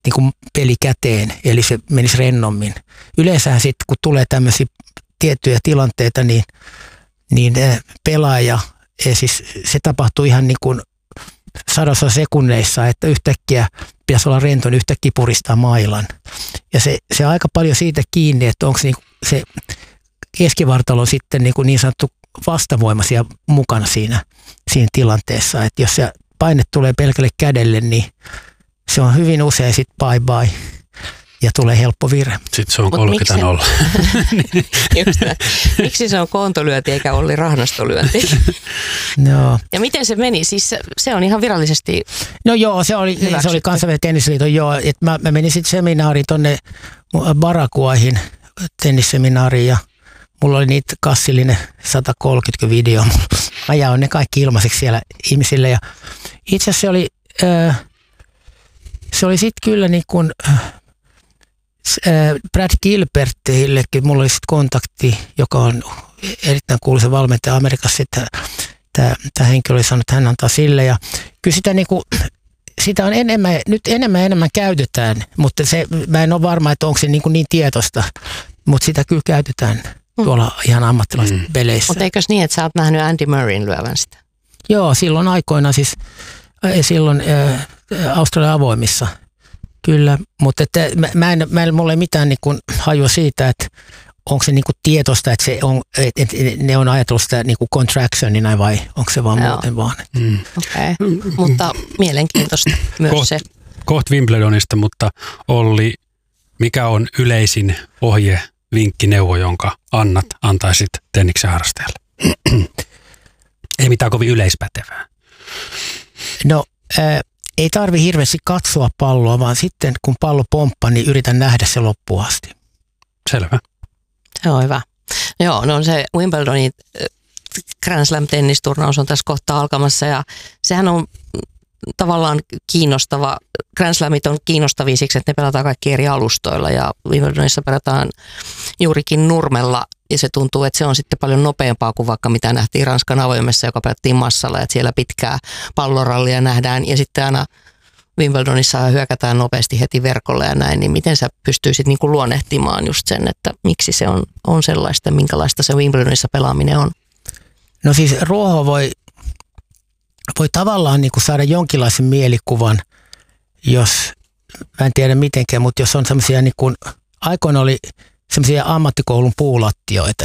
niin kuin peli käteen, eli se menisi rennommin. Yleensähän sitten, kun tulee tämmöisiä tiettyjä tilanteita, niin pelaaja, siis se tapahtuu ihan niin kuin 100 sekunneissa, että yhtäkkiä pitäisi olla rento, niin yhtäkkiä puristaa mailan. Ja se aika paljon siitä kiinni, että onko niin se keskivartalo sitten niin sanottu vastavoimaisia mukana siinä tilanteessa. Että jos se paine tulee pelkälle kädelle, niin se on hyvin usein sitten bye bye ja tulee helppo virhe. Sitten se on 30-0. Miksi se on kontolyönti eikä Olli Rahnastolyönti? No. Ja miten se meni? Siis se on ihan virallisesti no joo, se oli kansainvälisen tennisliiton että mä menin sitten seminaariin tonne Barakuahin tennisseminaariin ja mulla oli niitä kassillinen 130 video. Mä jaoin ne kaikki ilmaiseksi siellä ihmisille ja itse asiassa se oli sitten kyllä niin kuin Brad Gilbertillekin mulla oli sitten kontakti, joka on erittäin kuuluisa valmentaja Amerikassa, että tämä henkilö oli sanonut, että hän antaa sille ja kyllä sitä niinku, sitä on nyt enemmän käytetään, mutta mä en ole varma, että onko se niin tietoista, mutta sitä kyllä käytetään tuolla ihan ammattilaisissa peleissä. Mutta eikös niin, että sä oot nähnyt Andy Murrayn lyövän sitä? Joo, silloin aikoina siis, silloin Australian avoimissa. Kyllä, mutta että mulla ei mitään niin kuin hajua siitä, että onko se niin kuin tietoista, että ne on ajatellut sitä niin kuin contractionina vai onko se vaan muuten vaan. Okei. Mutta mielenkiintoista myös se. Kohta Wimbledonista, mutta Olli, mikä on yleisin ohje, vinkki, neuvo, jonka antaisit tenniksen harrastajalle? Ei mitään kovin yleispätevää. No, ei tarvi hirveästi katsoa palloa, vaan sitten kun pallo pomppaa, niin yritän nähdä se loppuun asti. Selvä. Se on hyvä. Joo, no se Wimbledonin Grand Slam -tennisturnaus on tässä kohta alkamassa ja sehän on tavallaan kiinnostava. Grand Slamit on kiinnostavia siksi, että ne pelataan kaikki eri alustoilla ja Wimbledonissa pelataan juurikin nurmella ja se tuntuu, että se on sitten paljon nopeampaa kuin vaikka mitä nähtiin Ranskan avoimessa, joka pelattiin massalla ja että siellä pitkää pallorallia nähdään ja sitten aina Wimbledonissa hyökätään nopeasti heti verkolle ja näin, niin miten sä pystyisit niin kuin luonnehtimaan just sen, että miksi se on sellaista, minkälaista se Wimbledonissa pelaaminen on? No siis ruoho voi tavallaan niin kuin saada jonkinlaisen mielikuvan, jos, mä en tiedä mitenkään, mutta jos on semmoisia niin kuin, aikoina oli semmoisia ammattikoulun puulattioita,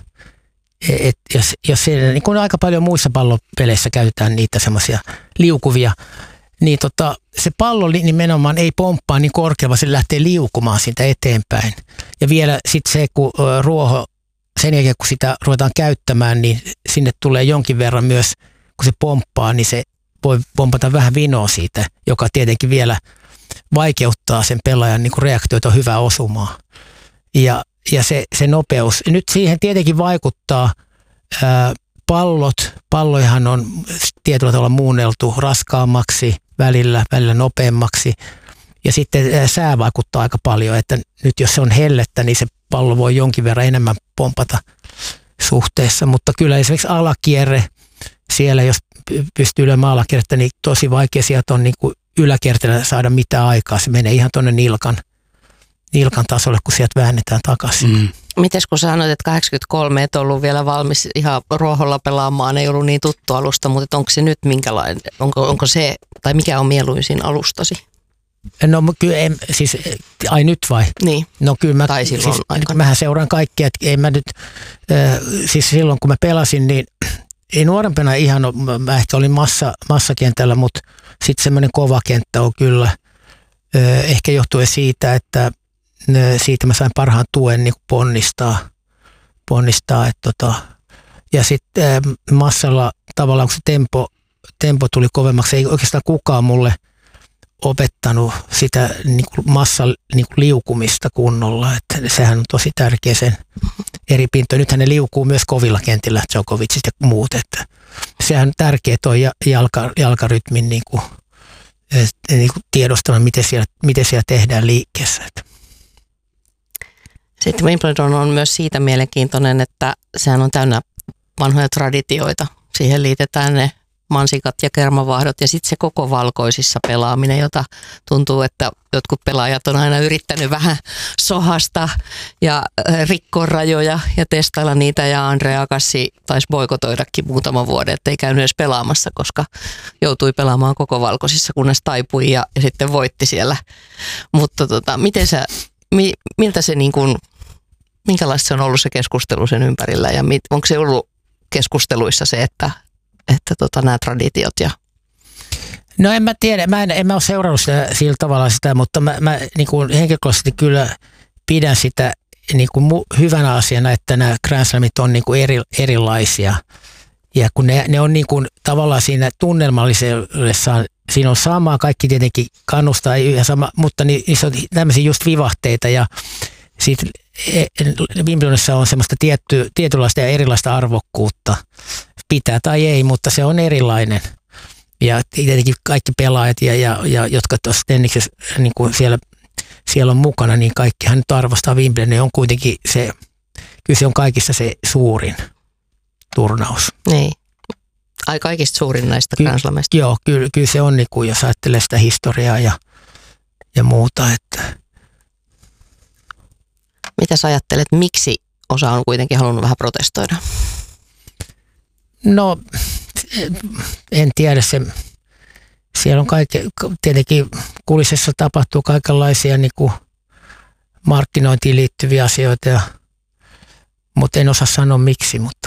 jos siellä, niin kuin aika paljon muissa pallopeleissä käytetään niitä semmoisia liukuvia, niin se pallo nimenomaan ei pomppaa niin korkealla, se lähtee liukumaan siitä eteenpäin. Ja vielä sitten se, kun ruoho, sen jälkeen kun sitä ruvetaan käyttämään, niin sinne tulee jonkin verran myös, kun se pomppaa, niin se voi pompata vähän vinoa siitä, joka tietenkin vielä vaikeuttaa sen pelaajan niin kuin reaktioita hyvää osumaa. Ja se nopeus. Nyt siihen tietenkin vaikuttaa palloihan on tietyllä tavalla muunneltu raskaammaksi, välillä nopeammaksi. Ja sitten sää vaikuttaa aika paljon, että nyt jos se on hellettä, niin se pallo voi jonkin verran enemmän pompata suhteessa. Mutta kyllä esimerkiksi alakierre, siellä jos pystyy lyömään alakierrettä, niin tosi vaikea sieltä on niin kuin yläkierteellä saada mitään aikaa. Se menee ihan tuonne nilkan tasolle, kun sieltä väännetään takaisin. Mites kun sanoit, että 83 et ollut vielä valmis ihan ruoholla pelaamaan, ei ollut niin tuttu alusta, mutta onko se nyt minkälainen, onko se, tai mikä on mieluisin alustasi? No kyllä, siis, ai nyt vai? Niin, no, kyllä tai silloin siis, aikana. Mähän seuraan kaikkea, että ei mä nyt, siis silloin kun mä pelasin, niin ei nuorempana ihan, mä ehkä olin massakentällä, mutta sitten semmoinen kova kenttä on kyllä, ehkä johtuen siitä, että siitä mä sain parhaan tuen niin ponnistaa ja sitten massalla tavallaan kun se tempo tuli kovemmaksi, ei oikeastaan kukaan mulle opettanut sitä niin kuin massan niin kuin liukumista kunnolla, että sehän on tosi tärkeä sen eri pintoja. Nythän ne liukuu myös kovilla kentillä, Djokovicit ja muut, että sehän on tärkeä tuo jalkarytmin niin kuin tiedostaa, miten siellä tehdään liikkeessä. Sitten Wimbledon on myös siitä mielenkiintoinen, että sehän on täynnä vanhoja traditioita. Siihen liitetään ne mansikat ja kermavahdot ja sitten se koko valkoisissa pelaaminen, jota tuntuu, että jotkut pelaajat on aina yrittänyt vähän sohasta ja rikkoa rajoja ja testailla niitä, ja Andre Agassi taisi boikotoidakin muutaman vuoden, ettei käynyt edes pelaamassa, koska joutui pelaamaan koko valkoisissa, kunnes taipui ja sitten voitti siellä. Mutta miltä se niin kuin, minkälaista se on ollut se keskustelu sen ympärillä, ja onko se ollut keskusteluissa se, että nämä traditiot ja... No en mä tiedä, en mä ole seurannut sitä, sillä tavalla sitä, mutta mä niin kuin henkilökohtaisesti kyllä pidän sitä niin kuin hyvänä asiana, että nämä Grand Slamit on niin kuin erilaisia. Ja kun ne on niin kuin tavallaan siinä tunnelmallisessaan, siinä on sama, kaikki tietenkin kannustaa, ei ihan sama, mutta niissä on tämmöisiä just vivahteita, ja sitten Wimbledonissa on semmoista tietynlaista ja erilaista arvokkuutta, pitää tai ei, mutta se on erilainen. Ja tietenkin kaikki pelaajat, ja jotka tuossa tenniksessä niin kuin siellä on mukana, niin kaikkihan nyt arvostaa Wimbledonia, on kuitenkin se, kyllä se on kaikista se suurin turnaus. Niin. Ai kaikista suurin näistä Grand Slameista. Joo, kyllä se on, niin kuin, jos ajattelee sitä historiaa ja muuta. Että. Mitä sä ajattelet, miksi osa on kuitenkin halunnut vähän protestoida? No, en tiedä. Siellä on tietenkin kulississa tapahtuu kaikenlaisia niin kuin markkinointiin liittyviä asioita, mutta en osaa sanoa miksi, mutta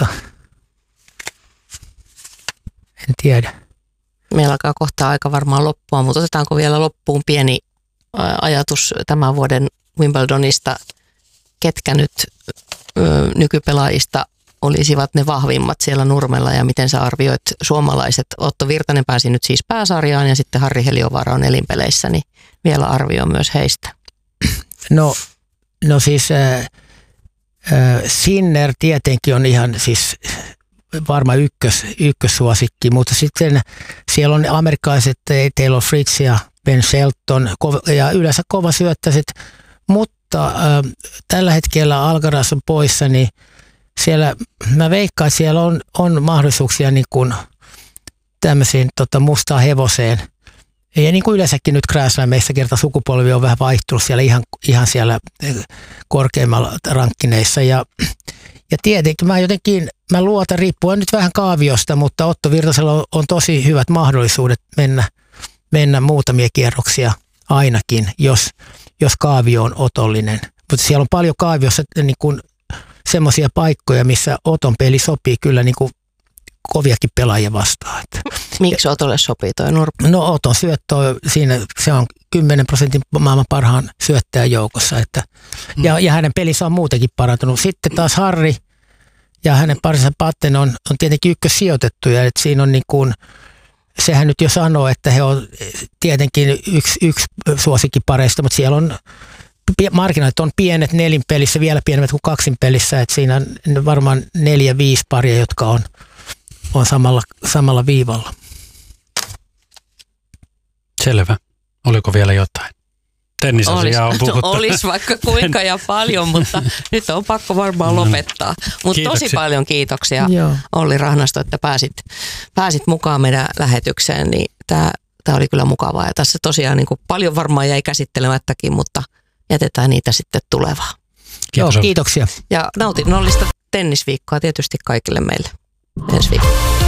en tiedä. Meillä alkaa kohta aika varmaan loppua, mutta otetaanko vielä loppuun pieni ajatus tämän vuoden Wimbledonista, ketkä nyt nykypelaajista olisivat ne vahvimmat siellä Nurmella, ja miten sä arvioit suomalaiset? Otto Virtanen pääsi nyt siis pääsarjaan, ja sitten Harri Heliövaara on elinpeleissä, niin vielä arvio myös heistä. No siis Sinner tietenkin on ihan siis varmaan ykkössuosikki, mutta sitten siellä on amerikkalaiset Taylor Fritz ja Ben Shelton ja yleensä kova syöttäiset, mutta tällä hetkellä Alcaraz on poissa, niin siellä mä veikkaan, että siellä on mahdollisuuksia niin kuin tämmöisiin mustaan hevoseen. Ja niin kuin yleensäkin nyt Grand Slameissa kerta sukupolvi on vähän vaihtunut siellä ihan siellä korkeimmalla rankkineissa. Ja tietenkin mä luotan, riippuen nyt vähän kaaviosta, mutta Otto Virtasella on tosi hyvät mahdollisuudet mennä muutamia kierroksia ainakin, jos kaavio on otollinen. Mutta siellä on paljon kaaviossa niin kuin semmoisia paikkoja, missä Oton peli sopii kyllä niin kuin koviakin pelaajia vastaan. Miksi Otolle sopii toi Nurmi? No Oton syöttö siinä, se on 10% maailman parhaan syöttäjän joukossa. Ja hänen pelissä on muutenkin parantunut. Sitten taas Harri ja hänen parinsa Patten on tietenkin ykkössijoitettuja. Että siinä on niin kuin, sehän nyt jo sanoo, että he on tietenkin yksi suosikkipareista, mutta siellä on markkinat on pienet nelinpelissä, vielä pienemmät kuin kaksinpelissä, että siinä on varmaan 4-5 paria, jotka on samalla viivalla. Selvä. Oliko vielä jotain? Tennisasiaa on puhuttu. Olisi vaikka kuinka ja paljon, mutta nyt on pakko varmaan lopettaa. Mutta tosi paljon kiitoksia Olli Rahnasto, että pääsit mukaan meidän lähetykseen. Niin tämä oli kyllä mukavaa, ja tässä tosiaan niin kuin paljon varmaan jäi käsittelemättäkin, mutta jätetään niitä sitten tulevaan. Kiitos. Kiitoksia. Ja nautinnollista tennisviikkoa tietysti kaikille meille ensi viikolla.